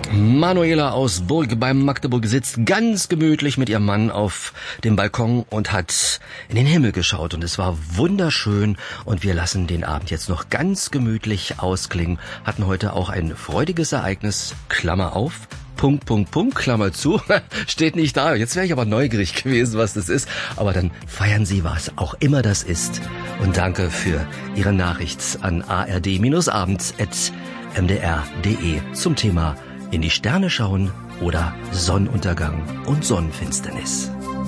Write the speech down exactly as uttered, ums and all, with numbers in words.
Manuela aus Burg bei Magdeburg sitzt ganz gemütlich mit ihrem Mann auf dem Balkon und hat in den Himmel geschaut und es war wunderschön und wir lassen den Abend jetzt noch ganz gemütlich ausklingen. Hatten heute auch ein freudiges Ereignis, Klammer auf, Punkt, Punkt, Punkt, Klammer zu, steht nicht da. Jetzt wäre ich aber neugierig gewesen, was das ist. Aber dann feiern Sie, was auch immer das ist. Und danke für Ihre Nachricht an a r d abends at m d r punkt d e zum Thema in die Sterne schauen oder Sonnenuntergang und Sonnenfinsternis.